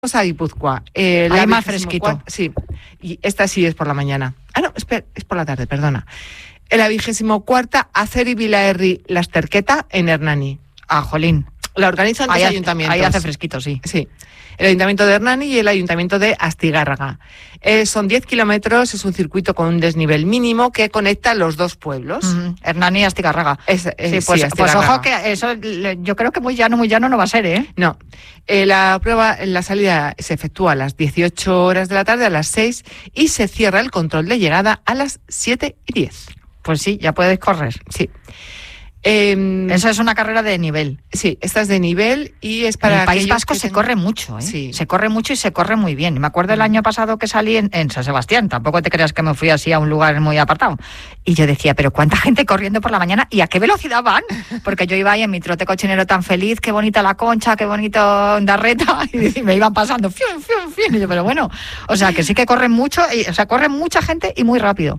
a Guipúzcoa. Hay más fresquito. Sí, y esta sí es por la mañana. Ah, no, espera, es por la tarde, perdona. En la 24ª Aceri Vilaherri Lasterketa en Hernani. Ah, jolín. La organizan dos ayuntamientos. Ahí hace fresquito, sí. Sí. El Ayuntamiento de Hernani y el Ayuntamiento de Astigárraga. Son 10 kilómetros, es un circuito con un desnivel mínimo que conecta los dos pueblos. Hernani y Astigárraga. Sí, pues Astigárraga. Ojo que eso yo creo que muy llano no va a ser, ¿eh? No. La salida se efectúa a las 18 horas de la tarde, a las 6, y se cierra el control de llegada a las 7:10. Pues sí, ya puedes correr. Sí. Esa es una carrera de nivel. Sí, esta es de nivel y es para... En el País Vasco se corre mucho, ¿eh? Sí. Se corre mucho y se corre muy bien. Me acuerdo el año pasado que salí en San Sebastián, tampoco te creas que me fui así a un lugar muy apartado. Y yo decía, pero ¿cuánta gente corriendo por la mañana? ¿Y a qué velocidad van? Porque yo iba ahí en mi trote cochinero tan feliz, qué bonita la Concha, qué bonito Ondarreta, y me iban pasando, fiun, fiun, fiun. Y yo, pero bueno, o sea, que sí que corren mucho, corren mucha gente y muy rápido.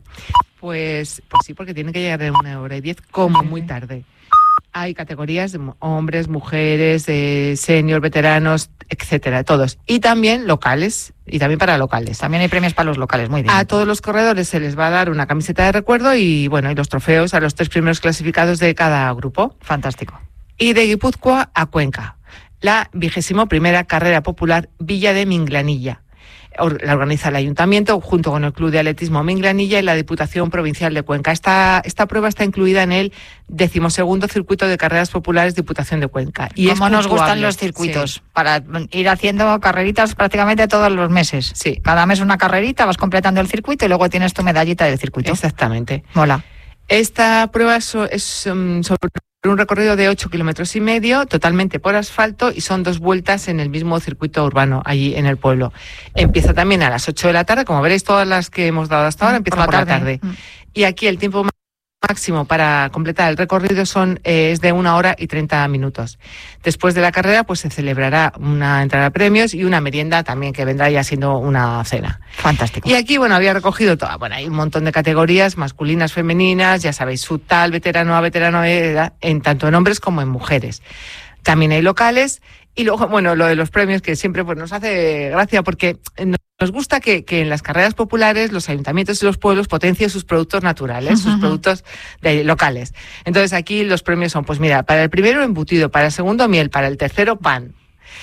Pues sí, porque tienen que llegar de 1:10 como muy tarde. Hay categorías de hombres, mujeres, senior, veteranos, etcétera, todos. Y también locales, y también para locales. También hay premios para los locales, muy bien. A todos los corredores se les va a dar una camiseta de recuerdo y los trofeos a los 3 primeros clasificados de cada grupo. Fantástico. Y de Guipúzcoa a Cuenca, la 21ª Carrera Popular Villa de Minglanilla. La organiza el Ayuntamiento junto con el Club de Atletismo Minglanilla y la Diputación Provincial de Cuenca. Esta prueba está incluida en el 12º Circuito de Carreras Populares Diputación de Cuenca. Y ¿cómo nos gustan los circuitos? Sí. Para ir haciendo carreritas prácticamente todos los meses. Sí. Cada mes una carrerita, vas completando el circuito y luego tienes tu medallita del circuito. Exactamente. Mola. Esta prueba es sobre un recorrido de 8,5 kilómetros, totalmente por asfalto, y son 2 vueltas en el mismo circuito urbano, allí en el pueblo. Empieza también a las 8 de la tarde, como veréis, todas las que hemos dado hasta ahora empiezan por la tarde. Y aquí el tiempo máximo para completar el recorrido es de 1 hora y 30 minutos. Después de la carrera, pues se celebrará una entrada a premios y una merienda también, que vendrá ya siendo una cena. Fantástico. Y aquí, había recogido hay un montón de categorías masculinas, femeninas, ya sabéis, subtal, veterano a veterano, tanto en hombres como en mujeres. También hay locales. Y luego, lo de los premios, que siempre nos hace gracia, porque nos gusta que en las carreras populares los ayuntamientos y los pueblos potencien sus productos naturales, sus productos locales. Entonces aquí los premios son, para el primero embutido, para el segundo miel, para el tercero pan.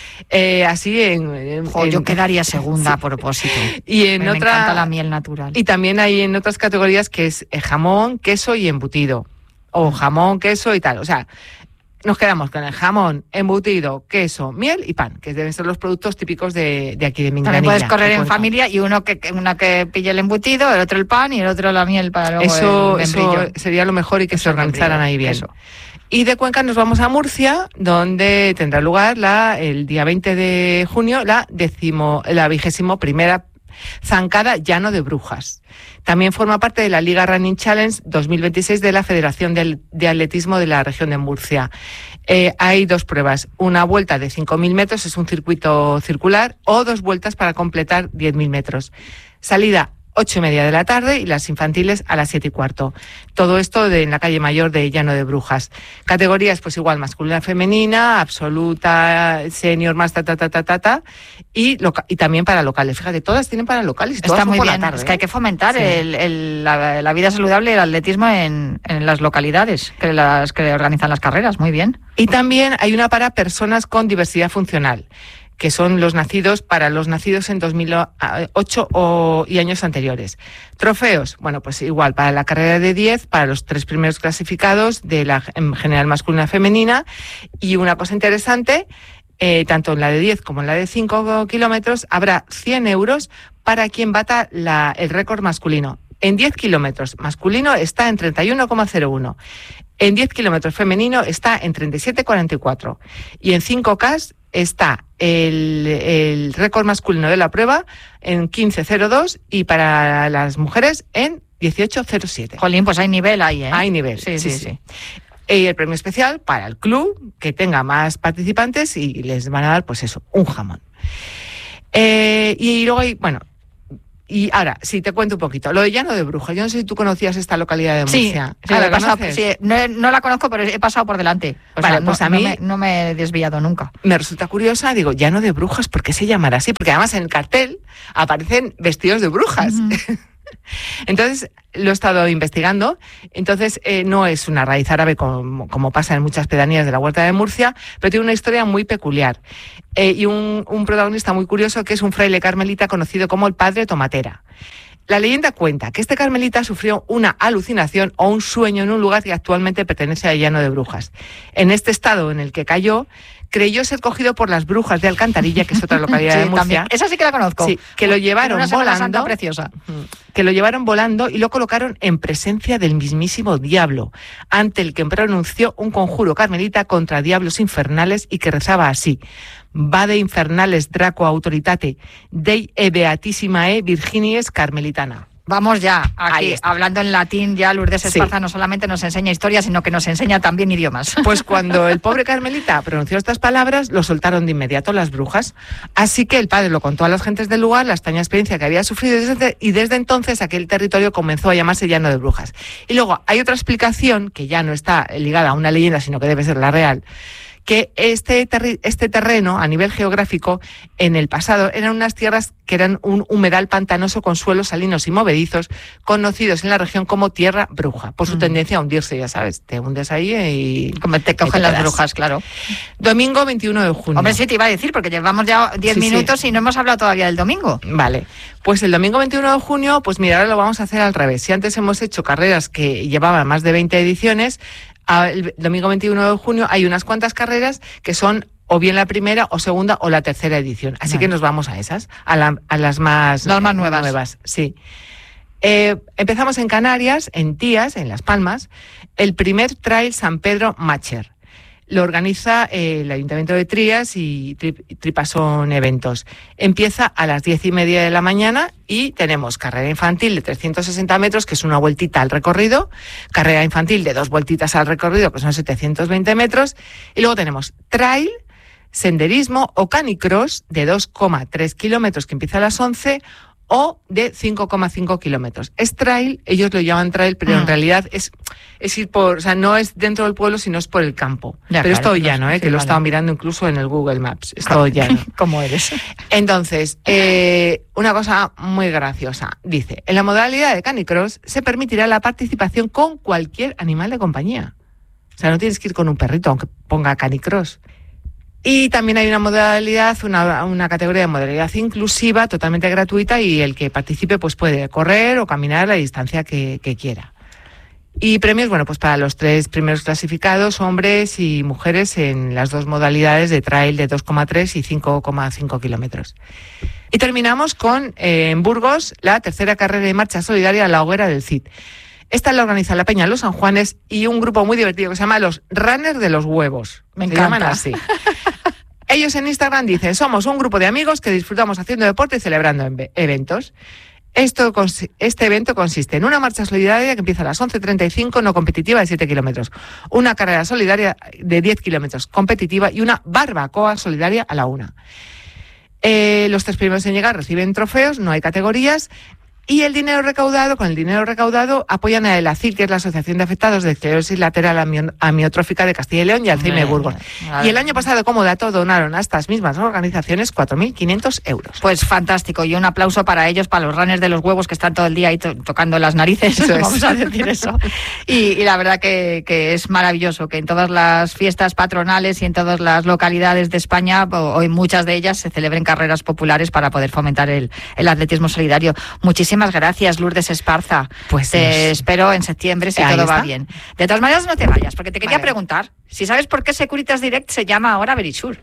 Así yo quedaría segunda, sí, a propósito. Y me encanta la miel natural. Y también hay en otras categorías que es jamón, queso y embutido. O jamón, queso y tal. O sea, nos quedamos con el jamón, embutido, queso, miel y pan, que deben ser los productos típicos de aquí de Minglanilla. También puedes correr en familia y una que pille el embutido, el otro el pan y el otro la miel para luego eso sería lo mejor, y que se organizaran ahí bien. Eso. Y de Cuenca nos vamos a Murcia, donde tendrá lugar el día 20 de junio la 21ª Zancada Llano de Brujas. También forma parte de la Liga Running Challenge 2026 de la Federación de Atletismo de la región de Murcia. Hay 2 pruebas, una vuelta de 5.000 metros, es un circuito circular, o 2 vueltas para completar 10.000 metros. Salida 8:30 de la tarde y las infantiles a las 7:15. Todo esto en la calle Mayor de Llano de Brujas. Categorías, pues igual, masculina, femenina, absoluta, senior, más y también para locales. Fíjate, todas tienen para locales y todas está muy por bien. la tarde. Es que hay que fomentar sí, la vida saludable y el atletismo en las localidades que organizan las carreras. Muy bien. Y también hay una para personas con diversidad funcional, que son para los nacidos en 2008 y años anteriores. Trofeos, pues igual, para la carrera de 10, para los 3 primeros clasificados de la general masculina y femenina. Y una cosa interesante, tanto en la de 10 como en la de 5 kilómetros, habrá 100 euros para quien bata el récord masculino. En 10 kilómetros masculino está en 31,01. En 10 kilómetros femenino está en 37,44. Y en 5K está el récord masculino de la prueba en 15,02 y para las mujeres en 18,07. Jolín, pues hay nivel ahí, ¿eh? Hay nivel, sí. Y el premio especial para el club que tenga más participantes, y les van a dar, un jamón. Y luego hay, Y ahora, sí, te cuento un poquito. Lo de Llano de Brujas, yo no sé si tú conocías esta localidad de Murcia. Sí, ¿La pasado, conoces? sí, no la conozco, pero he pasado por delante. Vale, pues a mí no me he desviado nunca. Me resulta curiosa, digo, Llano de Brujas, ¿por qué se llamará así? Porque además en el cartel aparecen vestidos de brujas. Entonces, lo he estado investigando. Entonces, no es una raíz árabe como pasa en muchas pedanías de la Huerta de Murcia, pero tiene una historia muy peculiar. Y un protagonista muy curioso, que es un fraile carmelita conocido como el Padre Tomatera. La leyenda cuenta que este carmelita sufrió una alucinación o un sueño en un lugar que actualmente pertenece a Llano de Brujas. En este estado en el que cayó, creyó ser cogido por las brujas de Alcantarilla, que es otra localidad de Murcia. También. Esa sí que la conozco. Sí, que lo llevaron volando. Preciosa. Que lo llevaron volando y lo colocaron en presencia del mismísimo diablo, ante el que pronunció un conjuro carmelita contra diablos infernales y que rezaba así: Vade infernales Draco autoritate, Dei e beatissimae Virginies Carmelitana. Vamos ya, aquí, hablando en latín, ya Lourdes Esparza no solamente nos enseña historia, sino que nos enseña también idiomas. Pues cuando el pobre carmelita pronunció estas palabras, lo soltaron de inmediato las brujas. Así que el padre lo contó a las gentes del lugar, la extraña experiencia que había sufrido, y desde entonces aquel territorio comenzó a llamarse Llano de Brujas. Y luego hay otra explicación, que ya no está ligada a una leyenda, sino que debe ser la real, que este terreno, a nivel geográfico, en el pasado eran unas tierras que eran un humedal pantanoso con suelos salinos y movedizos, conocidos en la región como tierra bruja, por su tendencia a hundirse, ya sabes, te hundes ahí y como te cogen las brujas, claro. Domingo 21 de junio. Hombre, sí, te iba a decir, porque llevamos ya 10 minutos y no hemos hablado todavía del domingo. Vale, pues el domingo 21 de junio, pues mira, ahora lo vamos a hacer al revés. Si antes hemos hecho carreras que llevaban más de 20 ediciones, el domingo 21 de junio hay unas cuantas carreras que son o bien la primera o segunda o la tercera edición. Así que nos vamos a esas, a las más nuevas. Sí. Empezamos en Canarias, en Tías, en Las Palmas, el primer Trail San Pedro Matcher. Lo organiza el Ayuntamiento de Trías y Tripasón Eventos. Empieza a las 10:30 de la mañana y tenemos carrera infantil de 360 metros, que es una vueltita al recorrido, carrera infantil de 2 vueltitas al recorrido, que son 720 metros, y luego tenemos trail, senderismo o canicross de 2,3 kilómetros, que empieza a las 11, o de 5,5 kilómetros. Es trail, ellos lo llaman trail, pero en realidad es ir por, o sea, no es dentro del pueblo, sino es por el campo. Ya, pero claro, es todo llano, que lo he estado mirando incluso en el Google Maps. Es todo llano. ¿Cómo eres? Entonces, una cosa muy graciosa. Dice, en la modalidad de canicross se permitirá la participación con cualquier animal de compañía. O sea, no tienes que ir con un perrito, aunque ponga canicross. Y también hay una modalidad, una categoría de modalidad inclusiva, totalmente gratuita, y el que participe pues puede correr o caminar a la distancia que quiera. Y premios, bueno, pues para los 3 primeros clasificados, hombres y mujeres, en las 2 modalidades de trail de 2,3 y 5,5 kilómetros. Y terminamos con, en Burgos, la tercera carrera de marcha solidaria La Hoguera del Cid. Esta la organiza la Peña Los Sanjuanes y un grupo muy divertido que se llama los Runners de los Huevos. Me encanta. Se llaman así. Ellos en Instagram dicen: somos un grupo de amigos que disfrutamos haciendo deporte y celebrando eventos. Este evento consiste en una marcha solidaria que empieza a las 11:35, no competitiva, de 7 kilómetros, una carrera solidaria de 10 kilómetros, competitiva, y una barbacoa solidaria a la 1. Los 3 primeros en llegar reciben trofeos, no hay categorías. Y con el dinero recaudado apoyan a la ACIL, que es la Asociación de Afectados de Esclerosis Lateral Amiotrófica de Castilla y León, y Alzheimer de Burgos. Y el año pasado, como dato, donaron a estas mismas organizaciones 4.500 euros. Pues fantástico, y un aplauso para ellos, para los runners de los huevos que están todo el día ahí tocando las narices, vamos a decir eso. Y la verdad que es maravilloso que en todas las fiestas patronales y en todas las localidades de España, o en muchas de ellas, se celebren carreras populares para poder fomentar el atletismo solidario. Muchísimas gracias, Lourdes Esparza. Pues te espero en septiembre si todo va bien. De todas maneras, no te vayas, porque te quería preguntar si sabes por qué Securitas Direct se llama ahora Verisure.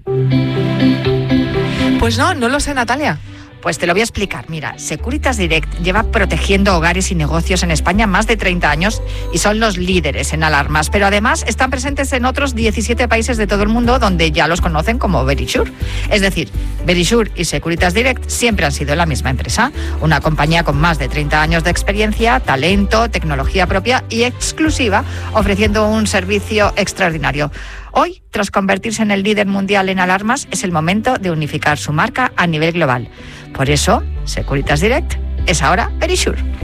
Pues no lo sé, Natalia. Pues te lo voy a explicar. Mira, Securitas Direct lleva protegiendo hogares y negocios en España más de 30 años y son los líderes en alarmas, pero además están presentes en otros 17 países de todo el mundo donde ya los conocen como Verisure. Es decir, Verisure y Securitas Direct siempre han sido la misma empresa, una compañía con más de 30 años de experiencia, talento, tecnología propia y exclusiva, ofreciendo un servicio extraordinario. Hoy, tras convertirse en el líder mundial en alarmas, es el momento de unificar su marca a nivel global. Por eso, Securitas Direct es ahora Verisure.